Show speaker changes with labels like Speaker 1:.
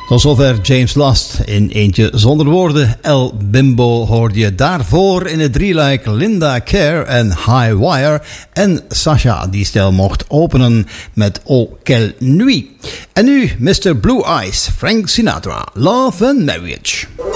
Speaker 1: Tot zover James Last in eentje zonder woorden. El Bimbo hoorde je daarvoor in het drieluik Linda Kerr en High Wire. En Sasha die stel mocht openen met O Quelle Nuit. En nu Mr. Blue Eyes, Frank Sinatra, Love and Marriage.